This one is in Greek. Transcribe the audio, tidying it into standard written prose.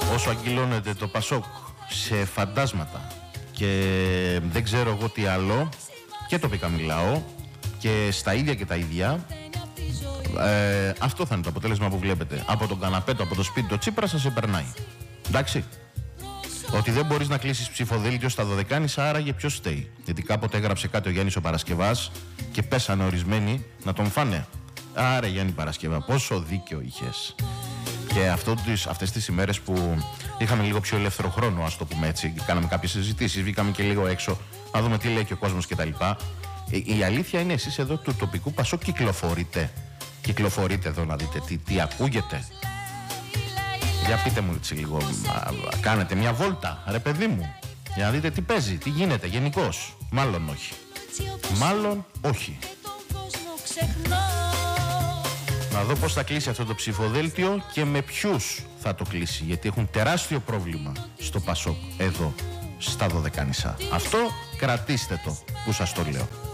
Όσο αγκυλώνεται το Πασόκ σε φαντάσματα και δεν ξέρω εγώ τι άλλο, και τοπικά μιλάω, και στα ίδια και τα ίδια, αυτό θα είναι το αποτέλεσμα που βλέπετε. Από τον καναπέτο, από το σπίτι, το Τσίπρα σας περνάει. Εντάξει. Ότι δεν μπορείς να κλείσεις ψηφοδέλτιο στα Δωδεκάνησα, άραγε ποιος φταίει? Γιατί κάποτε έγραψε κάτι ο Γιάννης ο Παρασκευάς και πέσανε ορισμένοι να τον φάνε. Άρα Γιάννη Παρασκευά, πόσο δίκιο είχες. Και αυτές τις ημέρες που είχαμε λίγο πιο ελεύθερο χρόνο, ας το πούμε έτσι, κάναμε κάποιες συζητήσεις, βγήκαμε και λίγο έξω να δούμε τι λέει και ο κόσμος κτλ. Η αλήθεια είναι, εσείς εδώ του τοπικού Πασόκ κυκλοφορείτε. Κυκλοφορείτε εδώ να δείτε τι ακούγεται. Για πείτε μου έτσι λίγο, κάνετε μια βόλτα, ρε παιδί μου, για να δείτε τι παίζει, τι γίνεται γενικώς. Μάλλον όχι. Μάλλον όχι. Να δω πώς θα κλείσει αυτό το ψηφοδέλτιο και με ποιους θα το κλείσει. Γιατί έχουν τεράστιο πρόβλημα στο Πασόκ εδώ στα Δωδεκάνησα. Αυτό κρατήστε το που σας το λέω.